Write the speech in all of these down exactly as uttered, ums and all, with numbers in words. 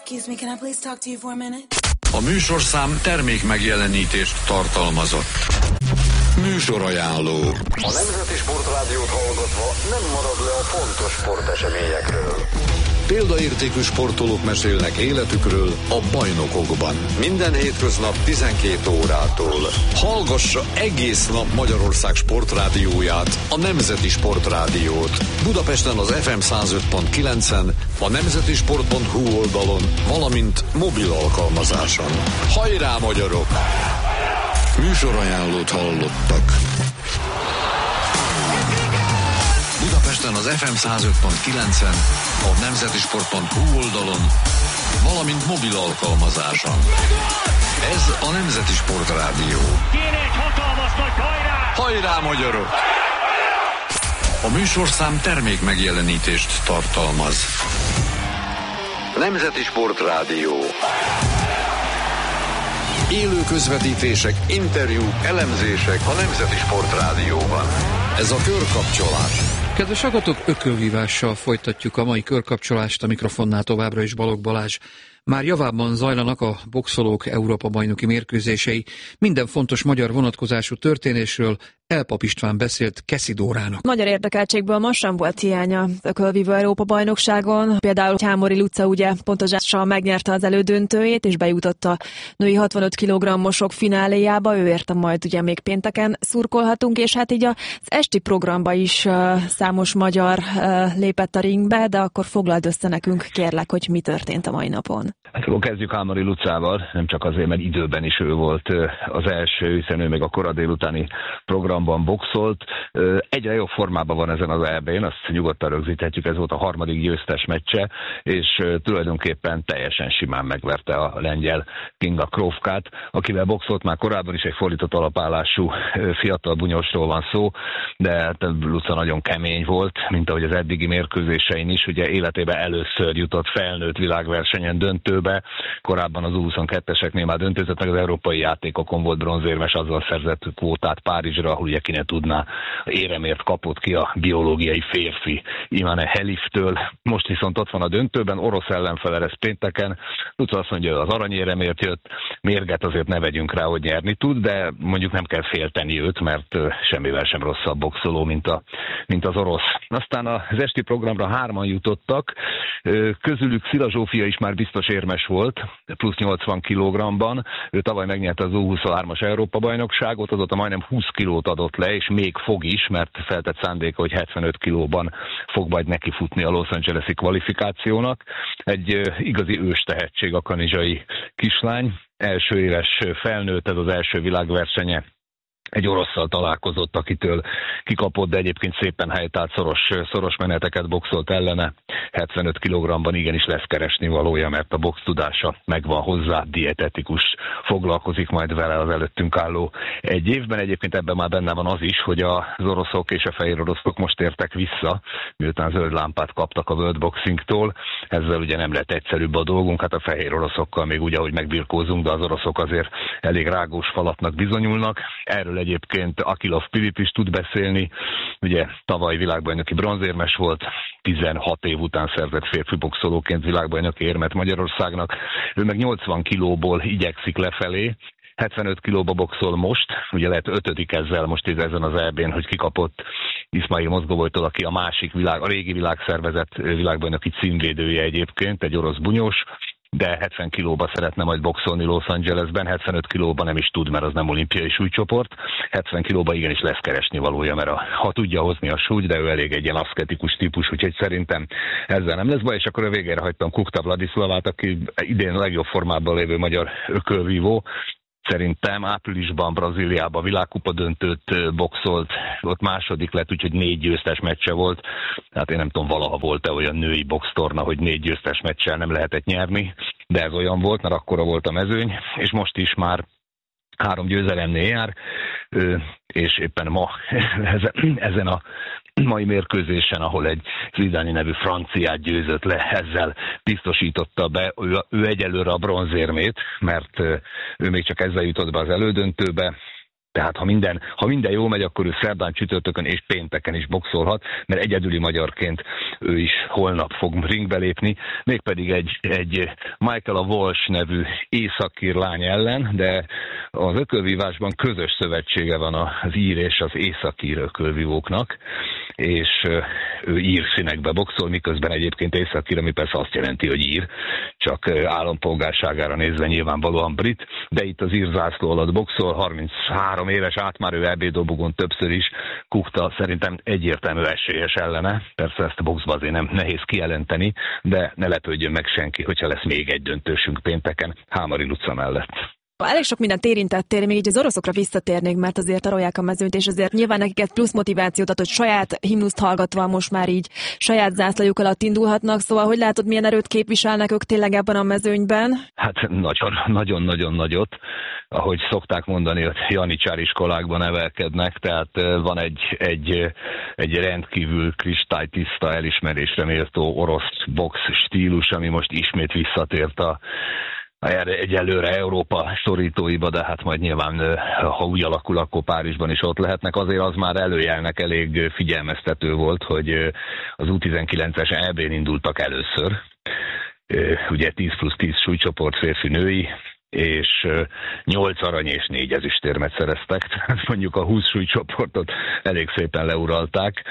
Excuse me, can I please talk to you for a minute? A műsorszám termék megjelenítést tartalmazott. Műsorajánló. A Nemzeti Sportrádiót hallgatva nem marad le a fontos sporteseményekről. Példaértékű sportolók mesélnek életükről a bajnokokban. Minden hétköznap tizenkét órától. Hallgassa egész nap Magyarország sportrádióját, a Nemzeti Sportrádiót. Budapesten az ef em száz öt pont kilencen, a nemzetisport pont hu oldalon, valamint mobil alkalmazáson. Hajrá, magyarok! Műsorajánlót hallottak. Budapesten az ef em száz öt pont kilencen, a nemzetisport pont hu oldalon, valamint mobil alkalmazáson. Ez a Nemzeti Sportrádió. Kéne egy hatalmas nagy hajrá! Hajrá, magyarok! A műsorszám termék megjelenítést tartalmaz. Nemzeti Sportrádió. Élő közvetítések, interjúk, elemzések a Nemzeti Sportrádióban. Ez a körkapcsolás. Kedves hallgatók, ökölvívással folytatjuk a mai körkapcsolást, a mikrofonnál továbbra is Balogh Balázs. Már javában zajlanak a boxolók Európa-bajnoki mérkőzései. Minden fontos magyar vonatkozású történésről Elpap István beszélt Keszi Dórának. Magyar érdekeltségből most sem volt hiánya az ökölvívó Európa-bajnokságon. Például Hámori Luca ugye pontozással megnyerte az elődöntőjét, és bejutott a női hatvanöt kilogrammosok fináléjába. Ő érte majd ugye még pénteken szurkolhatunk, és hát így az esti programba is uh, számos magyar uh, lépett a ringbe, de akkor foglald össze nekünk, kérlek, hogy mi történt a mai napon. Hát akkor kezdjük Hámori Lucával, nem csak azért, mert időben is ő volt az első, hiszen ő még a kora délutáni programban boxolt. Egyre jobb formában van ezen az é bén, azt nyugodtan rögzíthetjük, ez volt a harmadik győztes meccse, és tulajdonképpen teljesen simán megverte a lengyel Kinga Krófkát, akivel boxolt már korábban is, egy fordított alapállású fiatal bunyósról van szó, de hát Luca nagyon kemény volt, mint ahogy az eddigi mérkőzésein is, ugye életében először jutott felnőtt világversenyen döntőbe, korábban az U huszonkettőeseknél már döntőzött, meg az európai játékokon volt bronzérmes, azzal szerzett kvótát Párizsra, ahol ugye ki ne tudná, éremért kapott ki a biológiai férfi Imane Heliftől. Most viszont ott van a döntőben, orosz ellenfele lesz pénteken. Luca azt mondja, hogy az aranyéremért jött, mérget azért ne vegyünk rá, hogy nyerni tud, de mondjuk nem kell félteni őt, mert semmivel sem rosszabb boxoló, mint, a, mint az orosz. Aztán az esti programra hárman jutottak, közülük Szila Zsófia is már biztos érmes volt, plusz nyolcvan kilogramban. Ő tavaly megnyerte az U huszonhármas Európa-bajnokságot, azóta majdnem húsz kilót adott le, és még fog is, mert feltett szándéka, hogy hetvenöt kilóban fog majd nekifutni a Los Angeles-i kvalifikációnak. Egy igazi ős tehetség a kanizsai kislány. Első éves felnőtt, ez az első világversenye. Egy orosszal találkozott, akitől kikapott, de egyébként szépen helytált, szoros, szoros meneteket boxolt ellene. hetvenöt kilogramban igenis lesz keresni valója, mert a box tudása megvan hozzá, dietetikus, foglalkozik majd vele az előttünk álló egy évben. Egyébként ebben már benne van az is, hogy az oroszok és a fehér oroszok most értek vissza, miután zöld lámpát kaptak a World Boxingtól. Ezzel ugye nem lett egyszerűbb a dolgunk, hát a fehér oroszokkal még úgy, ahogy megbirkózunk, de az oroszok azért elég rágós falatnak bizonyulnak. Erről egyébként Akilov Pilip is tud beszélni, ugye tavaly világbajnoki bronzérmes volt, tizenhat év után szerzett férfi boxolóként világbajnoki érmet Magyarországnak, ő meg nyolcvan kilóból igyekszik lefelé, hetvenöt kilóba boxol most, ugye lehet ötödik ezzel most itt ezen az é bén, hogy kikapott Iszmail Mozgovojtól, aki a másik világ, a régi világszervezet világbajnoki címvédője egyébként, egy orosz bunyós, de hetven kilóba szeretne majd boxolni Los Angelesben, hetvenöt kilóban nem is tud, mert az nem olimpiai súlycsoport, hetven kilóban igenis lesz keresni valója, mert a, ha tudja hozni a súlyt, de ő elég egy ilyen aszketikus típus, úgyhogy szerintem ezzel nem lesz baj, és akkor a végére hagytam Kukta Vladislavát, aki idén a legjobb formában lévő magyar ökölvívó. Szerintem áprilisban Brazíliában világkupa döntőt boxolt, ott második lett, úgyhogy négy győztes meccse volt. Hát én nem tudom, valaha volt-e olyan női boxtorna, hogy négy győztes meccsel nem lehetett nyerni, de ez olyan volt, mert akkora volt a mezőny, és most is már három győzelemnél jár, és éppen ma ezen a mai mérkőzésen, ahol egy Zidani nevű franciát győzött le, ezzel biztosította be, ő, ő egyelőre a bronzérmét, mert ő még csak ezzel jutott be az elődöntőbe, Tehát ha minden, ha minden jól megy, akkor ő szerdán, csütörtökön és pénteken is boxolhat, mert egyedüli magyarként ő is holnap fog ringbe lépni, mégpedig egy, egy Michaela Walsh nevű északír lány ellen, de az ökölvívásban közös szövetsége van az ír és az északír ökölvívóknak, és ő ír színekbe boxol, miközben egyébként északír, ami persze azt jelenti, hogy ír, csak állampolgárságára nézve nyilvánvalóan brit, de itt az ír zászló alatt boxol, harminchárom éves átmárő é bé-dobogon többször is. Kukta szerintem egyértelmű esélyes ellene, persze ezt a boxban azért nem nehéz kijelenteni, de ne lepődjön meg senki, hogyha lesz még egy döntősünk pénteken Hámori Luca mellett. Elég sok mindent érintettél, még így az oroszokra visszatérnék, mert azért arolják a mezőnyt, és azért nyilván nekik ez plusz motivációt ad, hogy saját himnuszt hallgatva most már így saját zászlajuk alatt indulhatnak, szóval hogy látod, milyen erőt képviselnek ők tényleg ebben a mezőnyben? Hát nagyon-nagyon nagyot, ahogy szokták mondani, hogy janicsár iskolákban nevelkednek, tehát van egy, egy, egy rendkívül kristálytiszta, elismerésre méltó orosz box stílus, ami most ismét visszatért a egyelőre Európa szorítóiba, de hát majd nyilván, ha úgy alakul, akkor Párizsban is ott lehetnek. Azért az már előjelnek elég figyelmeztető volt, hogy az U tizenkilences é bén indultak először. Ugye tíz plusz tíz súlycsoport férfi-női, és nyolc arany és négy ezüstérmet szereztek, tehát mondjuk a húsz súlycsoportot elég szépen leuralták.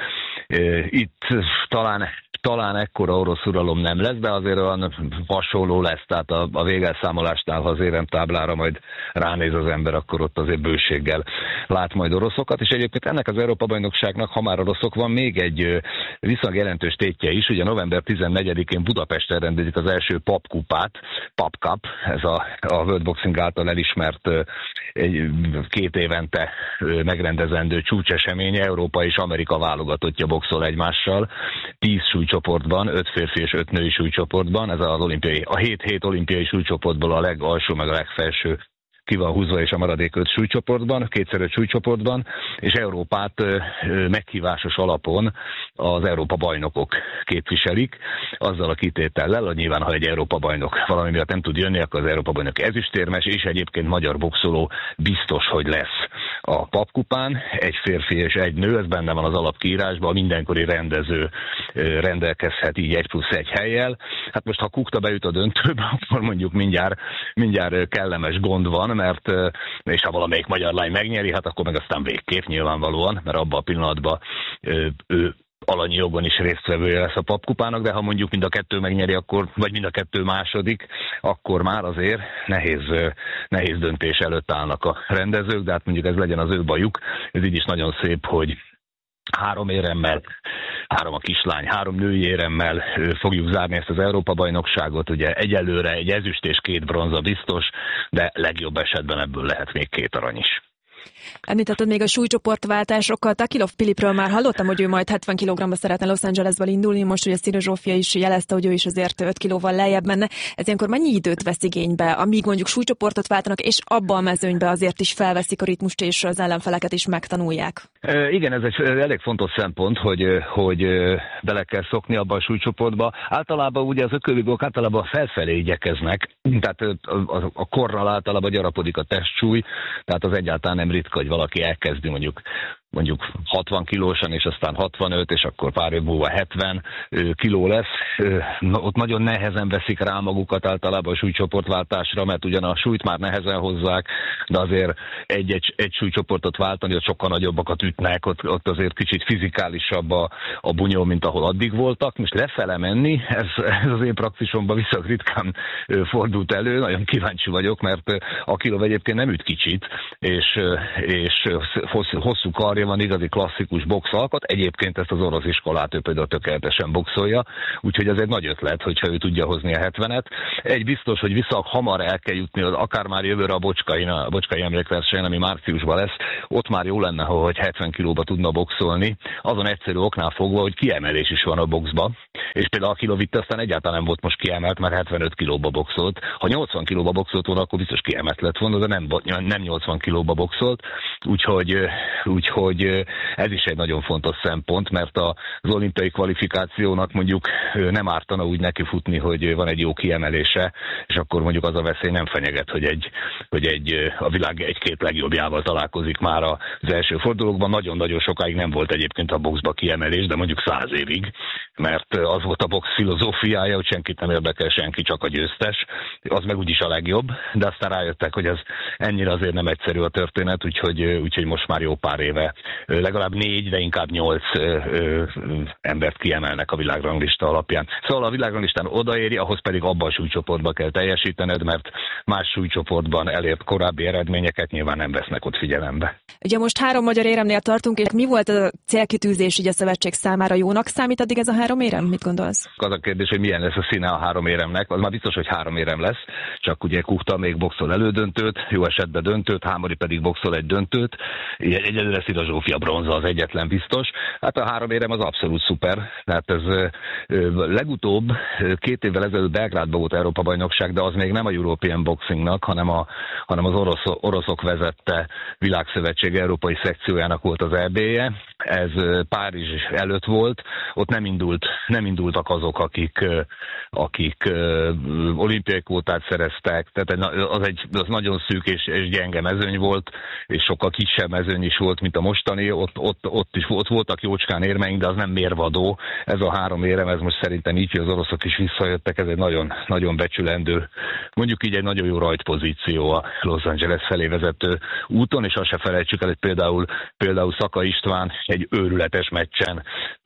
Itt talán Talán ekkora orosz uralom nem lesz, de azért olyan hasonló lesz, tehát a, a végelszámolásnál, ha az éremtáblára majd ránéz az ember, akkor ott azért bőséggel lát majd oroszokat, és egyébként ennek az Európa-bajnokságnak, ha már oroszok van, még egy viszonylag jelentős tétje is, ugye november tizennegyedikén Budapesten rendezik az első papkupát, Pap Cup, ez a, a World Boxing által elismert egy, két évente megrendezendő csúcseseménye, Európa és Amerika válogatottja boxol egymással, tíz súlycsoportban, öt férfi és öt női súlycsoportban, ez az olimpiai, a hét-hét olimpiai súlycsoportból a legalsó meg a legfelső ki van húzva, és a maradék öt súlycsoportban, kétszer öt súlycsoportban, és Európát meghívásos alapon az Európa bajnokok képviselik, azzal a kitétellel, hogy nyilván, ha egy Európa bajnok valami miatt nem tud jönni, akkor az Európa bajnok ezüstérmes, és egyébként magyar boxoló biztos, hogy lesz a papkupán, egy férfi és egy nő, ez benne van az alapkiírásban, a mindenkori rendező rendelkezhet így egy plusz egy helyjel. Hát most, ha Kukta bejut a döntőbe, akkor mondjuk mindjárt, mindjárt kellemes gond van, mert, és ha valamelyik magyar lány megnyeri, hát akkor meg aztán végképp nyilvánvalóan, mert abban a pillanatban ő, ő alanyi jogon is résztvevője lesz a papkupának, de ha mondjuk mind a kettő megnyeri, akkor, vagy mind a kettő második, akkor már azért nehéz, nehéz döntés előtt állnak a rendezők, de hát mondjuk ez legyen az ő bajuk. Ez így is nagyon szép, hogy három éremmel, három a kislány, három női éremmel fogjuk zárni ezt az Európa-bajnokságot. Ugye egyelőre egy ezüst és két bronza biztos, de legjobb esetben ebből lehet még két arany is. Említetted még a súlycsoportváltásokkal. Takilov Pilipről már hallottam, hogy ő majd hetven kilogramba szeretne Los Angelesből indulni, most ugye Szira Zsófia is jelezte, hogy ő is azért öt kilóval lejjebb menne. Ez ilyenkor mennyi időt vesz igénybe, amíg mondjuk súlycsoportot váltanak, és abba a mezőnybe azért is felveszik a ritmust, és az ellenfeleket is megtanulják? E, igen, ez egy elég fontos szempont, hogy, hogy bele kell szokni abba a súlycsoportba. Általában ugye az ökölvívók általában felfelé igyekeznek, tehát a, a, a korral általában gyarapodik a testsúly, tehát az egyáltalán nem ritka, hogy valaki elkezdi mondjuk mondjuk hatvan kilósan, és aztán hatvanöt, és akkor pár év múlva hetven kiló lesz. Ott nagyon nehezen veszik rá magukat általában a súlycsoportváltásra, mert ugyan a súlyt már nehezen hozzák, de azért egy-egy egy súlycsoportot váltani, ott sokkal nagyobbakat ütnek, ott, ott azért kicsit fizikálisabb a, a bunyó, mint ahol addig voltak. Most lefele menni, ez, ez az én praxisomban viszont ritkán fordult elő, nagyon kíváncsi vagyok, mert a kiló egyébként nem üt kicsit, és, és hosszú kar van, igazi klasszikus boxalkat. Egyébként ezt az orosz iskolát ő például tökéletesen boxolja, úgyhogy ez egy nagy ötlet, hogyha ő tudja hozni a hetvenet. Egy biztos, hogy viszonylag hamar el kell jutni, akár már jövőre a Bocskai, a Bocskai emlékversenyen, ami márciusban lesz, ott már jó lenne, hogy hetven kilóba tudna boxolni. Azon egyszerű oknál fogva, hogy kiemelés is van a boxba, és például a Kilovitt aztán egyáltalán nem volt most kiemelt, mert hetvenöt kilóba boxolt. Ha nyolcvan kilóba boxolt volna, akkor biztos kiemelt lett volna, de nem, nem nyolcvan kilóba boxolt, úgyhogy, úgyhogy hogy ez is egy nagyon fontos szempont, mert az olimpiai kvalifikációnak mondjuk nem ártana úgy nekifutni, hogy van egy jó kiemelése, és akkor mondjuk az a veszély nem fenyeget, hogy egy, hogy egy a világ egy-két legjobbjával találkozik már az első fordulókban. Nagyon-nagyon sokáig nem volt egyébként a boxba kiemelés, de mondjuk száz évig, mert az volt a box filozófiája, hogy senkit nem érdekel, senki, csak a győztes. Az meg úgyis a legjobb, de aztán rájöttek, hogy ez ennyire azért nem egyszerű a történet, úgyhogy, úgyhogy most már jó pár éve legalább négy, de inkább nyolc ö, ö, embert kiemelnek a világranglista alapján. Szóval a világranglistán odaéri, ahhoz pedig abban a súlycsoportban kell teljesítened, mert más súlycsoportban elért korábbi eredményeket nyilván nem vesznek ott figyelembe. Ugye most három magyar éremnél tartunk, és mi volt a célkitűzés így a szövetség számára? Jónak számít addig ez a három érem? Mit gondolsz? Az a kérdés, hogy milyen lesz a színe a három éremnek. Az már biztos, hogy három érem lesz, csak ugye Kuchta még boxol elődöntőt, jó esetben döntőt, Hámori pedig boxol egy döntőt. Egyelőre Szila Zsófia bronza az egyetlen biztos. Hát a három érem az abszolút szuper. Tehát ez legutóbb két évvel ezelőtt Belgrádban volt Európa-bajnokság, de az még nem a European Boxingnak, hanem, a, hanem az orosz, oroszok vezette Világszövetség európai szekciójának volt az é bé-je. Ez Párizs előtt volt. Ott nem indult, nem indultak azok, akik, akik olimpiai kvótát szereztek. Tehát az egy az nagyon szűk és, és gyenge mezőny volt, és sokkal kisebb mezőny is volt, mint a mostani. Ott, ott, ott is ott voltak jócskán érmeink, de az nem mérvadó. Ez a három érem, ez most szerintem így, hogy az oroszok is visszajöttek, ez egy nagyon, nagyon becsülendő, mondjuk így egy nagyon jó rajtpozíció a Los Angeles felé vezető úton, és azt se felejtsük el, hogy például, például Szaka István egy őrületes meccsen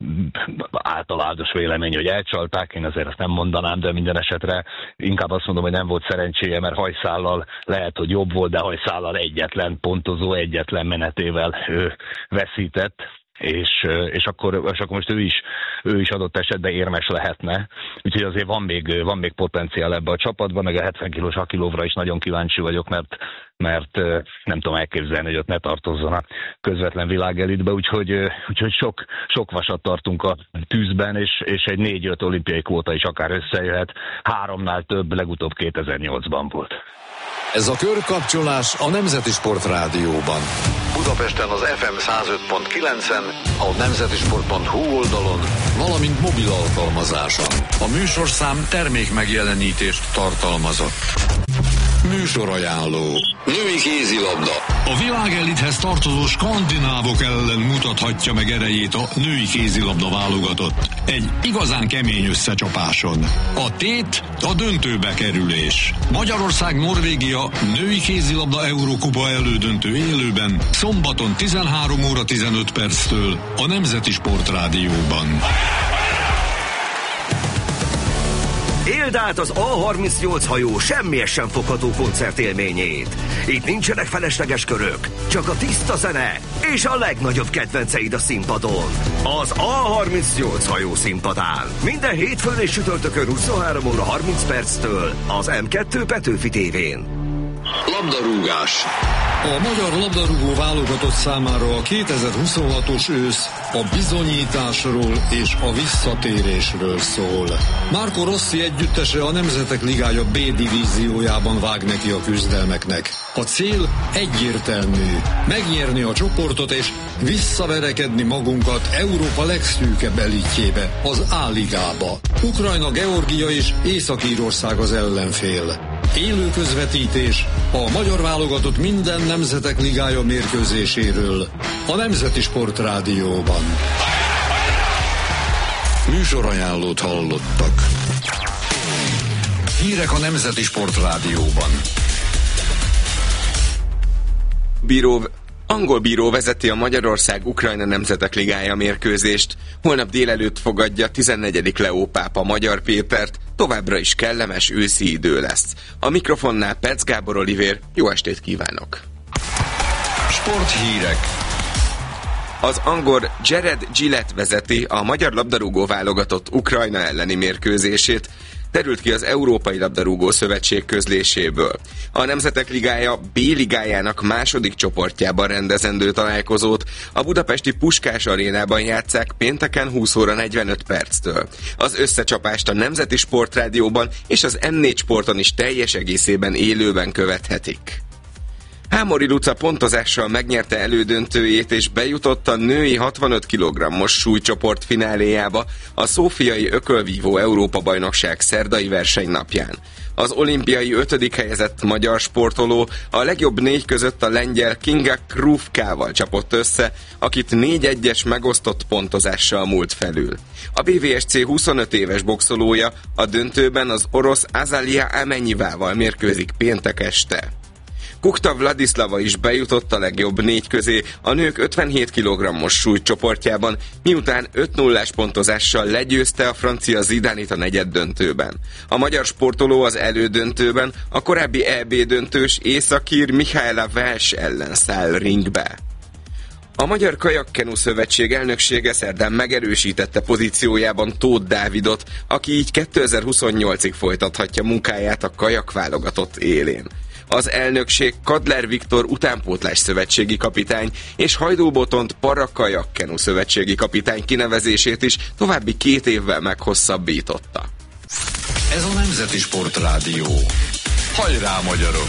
általános vélemény, hogy elcsalták, én azért azt nem mondanám, de minden esetre inkább azt mondom, hogy nem volt szerencséje, mert hajszállal lehet, hogy jobb volt, de hajszállal egyetlen pontozó, egyetlen menetével ő veszített. És, és, akkor, és akkor most ő is, ő is adott esetben érmes lehetne. Úgyhogy azért van még, van még potenciál ebbe a csapatban, meg a hetven kilós Akilovra is nagyon kíváncsi vagyok, mert, mert nem tudom elképzelni, hogy ott ne tartozzon a közvetlen világelitbe, úgyhogy, úgyhogy sok, sok vasat tartunk a tűzben, és, és egy négy-öt olimpiai kvóta is akár összejöhet. Háromnál több, legutóbb kétezer-nyolcban volt. Ez a körkapcsolás a Nemzeti Sport Rádióban. Budapesten az ef em száz öt pont kilencen, a nemzetisport pont hu oldalon, valamint mobil alkalmazáson. A műsorszám termék megjelenítést tartalmazott. Műsorajánló. Női kézilabda. A világelithez tartozó skandinávok ellen mutathatja meg erejét a női kézilabda válogatott. Egy igazán kemény összecsapáson. A tét a döntőbe kerülés. Magyarország-Norvégia női kézilabda Eurókupa elődöntő élőben szombaton tizenhárom óra tizenöt perctől a Nemzeti Sport Rádióban. Éld át az á harmincnyolc hajó semmihez sem fogható koncertélményét. Itt nincsenek felesleges körök, csak a tiszta zene és a legnagyobb kedvenceid a színpadon. Az á harmincnyolc hajó színpadán. Minden hétfőn és csütörtökön huszonhárom óra harminc perctől az em kettő Petőfi tévén. Labdarúgás. A magyar labdarúgó válogatott számára a kétezer-huszonhatos ősz a bizonyításról és a visszatérésről szól. Marco Rossi együttese a Nemzetek Ligája B divíziójában vág neki a küzdelmeknek. A cél egyértelmű, megnyerni a csoportot és visszaverekedni magunkat Európa legszűkebb elitjébe, az A-ligába. Ukrajna, Georgia és Észak-Írország az ellenfél. Élő közvetítés a magyar válogatott minden Nemzetek Ligája mérkőzéséről a Nemzeti Sport Rádióban. Műsorajánlót hallottak. Hírek a Nemzeti Sport Rádióban. Bíró, angol bíró vezeti a Magyarország-Ukrajna Nemzetek Ligája mérkőzést. Holnap délelőtt fogadja tizennegyedik Leó pápa Magyar Pétert. Továbbra is kellemes őszi idő lesz. A mikrofonnál Perc Gábor Olivér, jó estét kívánok! Sporthírek. Az angol Jared Gillett vezeti a magyar labdarúgó válogatott Ukrajna elleni mérkőzését, derült ki az Európai Labdarúgó Szövetség közléséből. A Nemzetek Ligája B ligájának második csoportjában rendezendő találkozót a budapesti Puskás arénában játsszák pénteken húsz óra negyvenöt perctől. Az összecsapást a Nemzeti Sport Rádióban és az em négy Sporton is teljes egészében élőben követhetik. Hámori Luca pontozással megnyerte elődöntőjét és bejutott a női hatvanöt kilogrammos súlycsoport fináléjába a szófiai ökölvívó Európa-bajnokság szerdai versenynapján. Az olimpiai ötödik helyezett magyar sportoló a legjobb négy között a lengyel Kinga Krúfkával csapott össze, akit négy egyes megosztott pontozással múlt felül. A bé vé es cé huszonöt éves boxolója a döntőben az orosz Azalia Amenyivával mérkőzik péntek este. Kukta Vladislava is bejutott a legjobb négy közé a nők ötvenhét kilogrammos súlycsoportjában, miután öt nullás pontozással legyőzte a francia Zidánit a negyeddöntőben. A magyar sportoló az elődöntőben a korábbi é bé döntős Északír Mihály Vels ellen száll ringbe. A Magyar Kajakkenu Szövetség elnöksége szerdán megerősítette pozíciójában Tóth Dávidot, aki így kétezer-huszonnyolcig folytathatja munkáját a kajakválogatott élén. Az elnökség Kadler Viktor utánpótlás szövetségi kapitány és Hajdú Botont Parakajakkenu szövetségi kapitány kinevezését is további két évvel meghosszabbította. Ez a Nemzeti Sportrádió. Hajrá, magyarok!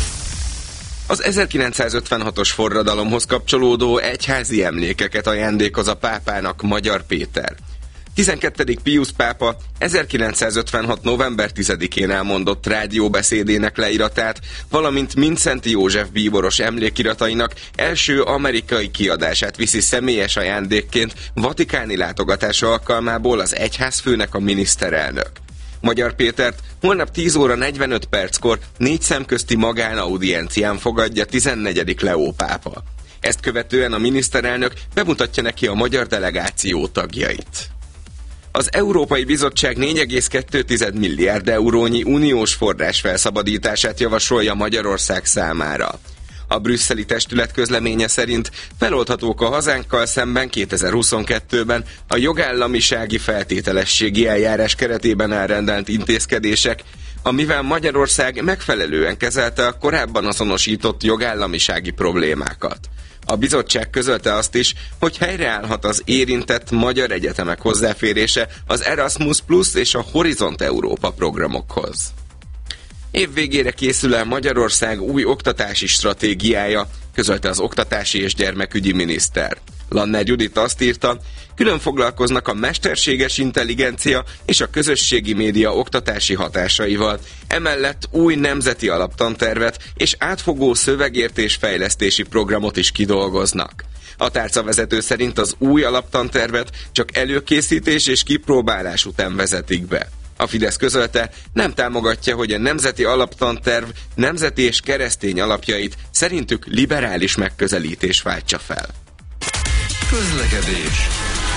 Az ezerkilencszázötvenhatos forradalomhoz kapcsolódó egyházi emlékeket ajándékoz a pápának Magyar Péter. tizenkettedik Piusz pápa ezerkilencszázötvenhat november tizedikén elmondott rádióbeszédének leíratát, valamint Mindszenty József bíboros emlékiratainak első amerikai kiadását viszi személyes ajándékként vatikáni látogatása alkalmából az egyházfőnek a miniszterelnök. Magyar Pétert holnap tíz óra negyvenöt perckor négy szemközti magánaudiencián fogadja tizennegyedik Leó pápa. Ezt követően a miniszterelnök bemutatja neki a magyar delegáció tagjait. Az Európai Bizottság négy egész kettő milliárd eurónyi uniós forrás felszabadítását javasolja Magyarország számára. A brüsszeli testület közleménye szerint feloldhatók a hazánkkal szemben kétezer-huszonkettőben a jogállamisági feltételességi eljárás keretében elrendelt intézkedések, amivel Magyarország megfelelően kezelte a korábban azonosított jogállamisági problémákat. A bizottság közölte azt is, hogy helyreállhat az érintett magyar egyetemek hozzáférése az Erasmus Plus és a Horizont Európa programokhoz. Év végére készül el Magyarország új oktatási stratégiája, közölte az oktatási és gyermekügyi miniszter. Lanner Judit azt írta, külön foglalkoznak a mesterséges intelligencia és a közösségi média oktatási hatásaival, emellett új nemzeti alaptantervet és átfogó szövegértés fejlesztési programot is kidolgoznak. A tárcavezető szerint az új alaptantervet csak előkészítés és kipróbálás után vezetik be. A Fidesz közölte, nem támogatja, hogy a nemzeti alaptanterv nemzeti és keresztény alapjait szerintük liberális megközelítés váltsa fel. Közlekedés.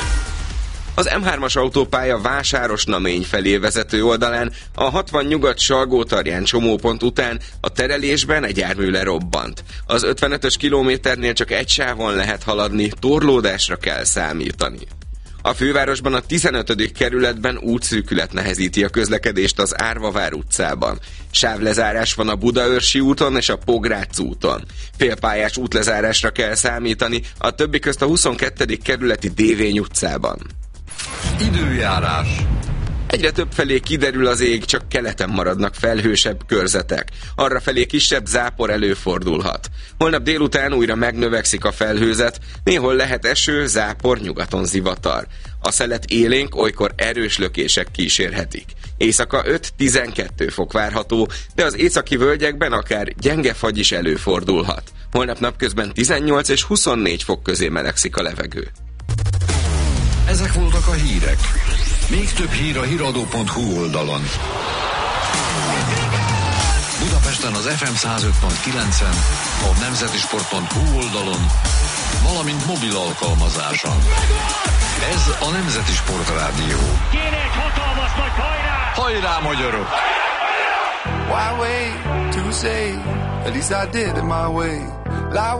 Az em hármas autópálya Vásáros-Namény felé vezető oldalán a hatvan Nyugat-Salgótarján csomópont után a terelésben egy jármű lerobbant. Az ötvenötös kilométernél csak egy sávon lehet haladni, torlódásra kell számítani. A fővárosban a tizenötödik kerületben útszűkület nehezíti a közlekedést az Árvavár utcában. Sávlezárás van a Budaörsi úton és a Pográc úton. Félpályás útlezárásra kell számítani, a többi közt a huszonkettő kerületi Dévény utcában. Időjárás. Egyre több felé kiderül az ég, csak keleten maradnak felhősebb körzetek. Arrafelé kisebb zápor előfordulhat. Holnap délután újra megnövekszik a felhőzet, néhol lehet eső, zápor, nyugaton zivatar. A szelet élénk, olykor erős lökések kísérhetik. Éjszaka öt-tizenkettő fok várható, de az északi völgyekben akár gyenge fagy is előfordulhat. Holnap napközben tizennyolc és huszonnégy fok közé melegszik a levegő. Ezek voltak a hírek. Még több hír a híradó pont hu oldalon. Budapesten az ef em száz öt pont kilencen, a nemzetisport pont hu oldalon, valamint mobil alkalmazáson. Ez a Nemzeti Sportrádió. Kéne egy hatalmas nagy hajrá! Hajrá, magyarok! Why wait to say, at least I did it my way.